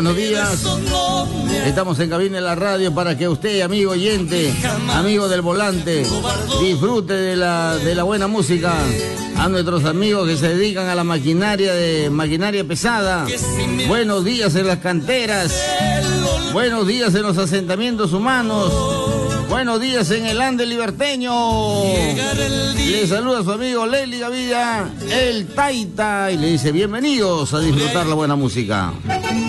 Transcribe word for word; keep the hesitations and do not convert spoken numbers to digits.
Buenos días, estamos en Cabina de la Radio para que usted, amigo oyente, amigo del volante, disfrute de la, de la buena música. A nuestros amigos que se dedican a la maquinaria de maquinaria pesada, buenos días en las canteras, buenos días en los asentamientos humanos, buenos días en el Ande Liberteño. Le saluda a su amigo Lely Gavilla, el Taita, y le dice bienvenidos a disfrutar la buena música.